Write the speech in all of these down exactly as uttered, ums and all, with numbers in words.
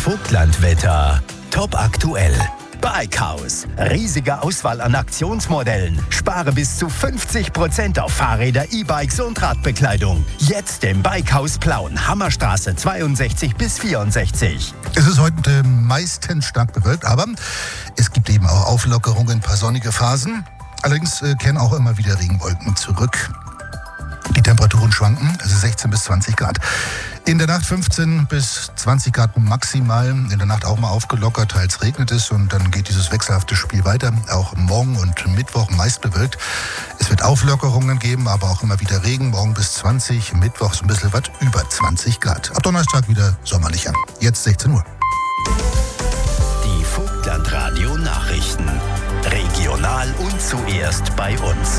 Vogtlandwetter. Top aktuell. Bikehaus. Riesige Auswahl an Aktionsmodellen. Spare bis zu fünfzig Prozent auf Fahrräder, E-Bikes und Radbekleidung. Jetzt im Bikehaus Plauen. Hammerstraße zweiundsechzig bis vierundsechzig. Es ist heute meistens stark bewölkt, aber es gibt eben auch Auflockerungen, ein paar sonnige Phasen. Allerdings äh, kehren auch immer wieder Regenwolken zurück. Die Temperaturen schwanken, also sechzehn bis zwanzig Grad. In der Nacht fünfzehn bis zwanzig Grad maximal. In der Nacht auch mal aufgelockert, teils regnet es und dann geht dieses wechselhafte Spiel weiter. Auch morgen und Mittwoch meist bewölkt. Es wird Auflockerungen geben, aber auch immer wieder Regen. Morgen bis zwanzig, Mittwoch so ein bisschen was über zwanzig Grad. Ab Donnerstag wieder sommerlicher. Jetzt sechzehn Uhr. Die Vogtlandradio Nachrichten. Regional und zuerst bei uns.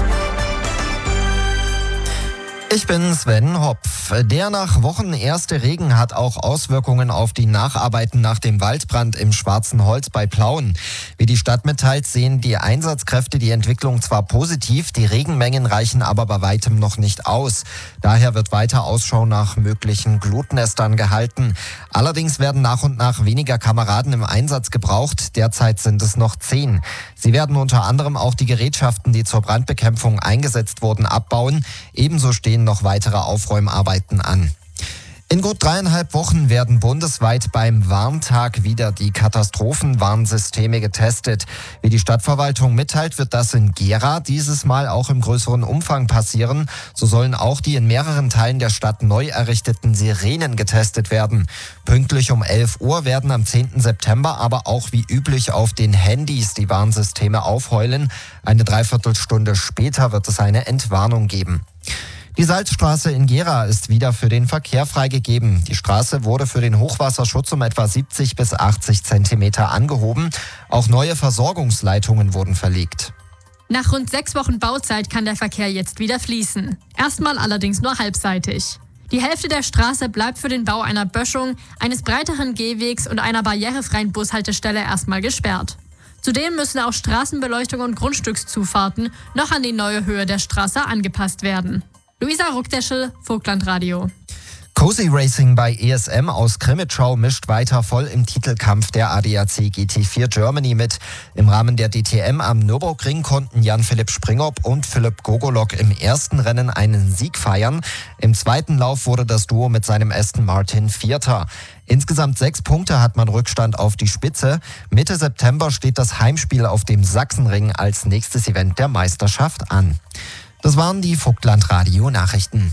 Ich bin Sven Hopf. Der nach Wochen erste Regen hat auch Auswirkungen auf die Nacharbeiten nach dem Waldbrand im Schwarzen Holz bei Plauen. Wie die Stadt mitteilt, sehen die Einsatzkräfte die Entwicklung zwar positiv, die Regenmengen reichen aber bei weitem noch nicht aus. Daher wird weiter Ausschau nach möglichen Glutnestern gehalten. Allerdings werden nach und nach weniger Kameraden im Einsatz gebraucht. Derzeit sind es noch zehn. Sie werden unter anderem auch die Gerätschaften, die zur Brandbekämpfung eingesetzt wurden, abbauen. Ebenso stehen noch weitere Aufräumarbeiten an. In gut dreieinhalb Wochen werden bundesweit beim Warntag wieder die Katastrophenwarnsysteme getestet. Wie die Stadtverwaltung mitteilt, wird das in Gera dieses Mal auch im größeren Umfang passieren. So sollen auch die in mehreren Teilen der Stadt neu errichteten Sirenen getestet werden. Pünktlich um elf Uhr werden am zehnten September aber auch wie üblich auf den Handys die Warnsysteme aufheulen. Eine Dreiviertelstunde später wird es eine Entwarnung geben. Die Salzstraße in Gera ist wieder für den Verkehr freigegeben. Die Straße wurde für den Hochwasserschutz um etwa siebzig bis achtzig Zentimeter angehoben. Auch neue Versorgungsleitungen wurden verlegt. Nach rund sechs Wochen Bauzeit kann der Verkehr jetzt wieder fließen. Erstmal allerdings nur halbseitig. Die Hälfte der Straße bleibt für den Bau einer Böschung, eines breiteren Gehwegs und einer barrierefreien Bushaltestelle erstmal gesperrt. Zudem müssen auch Straßenbeleuchtung und Grundstückszufahrten noch an die neue Höhe der Straße angepasst werden. Luisa Ruckdeschel, Vogtlandradio. Cozy Racing bei E S M aus Krimitschau mischt weiter voll im Titelkampf der A D A C G T vier Germany mit. Im Rahmen der D T M am Nürburgring konnten Jan-Philipp Springop und Philipp Gogolok im ersten Rennen einen Sieg feiern. Im zweiten Lauf wurde das Duo mit seinem Aston Martin Vierter. Insgesamt sechs Punkte hat man Rückstand auf die Spitze. Mitte September steht das Heimspiel auf dem Sachsenring als nächstes Event der Meisterschaft an. Das waren die Vogtlandradio-Nachrichten.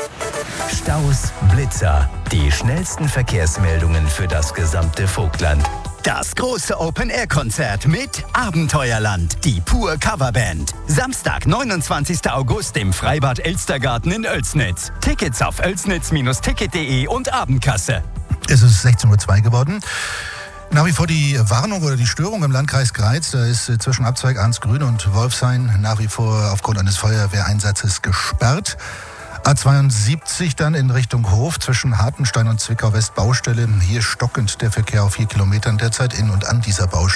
Staus, Blitzer, die schnellsten Verkehrsmeldungen für das gesamte Vogtland. Das große Open-Air-Konzert mit Abenteuerland, die Pur Coverband. Samstag, neunundzwanzigsten August im Freibad Elstergarten in Oelsnitz. Tickets auf oelsnitz Bindestrich ticket punkt de und Abendkasse. Es ist sechzehn Uhr zwei geworden. Nach wie vor die Warnung oder die Störung im Landkreis Greiz. Da ist zwischen Abzweig Arnsgrün und Wolfshain nach wie vor aufgrund eines Feuerwehreinsatzes gesperrt. A zweiundsiebzig dann in Richtung Hof zwischen Hartenstein und Zwickau West Baustelle. Hier stockend der Verkehr auf vier Kilometern derzeit in und an dieser Baustelle.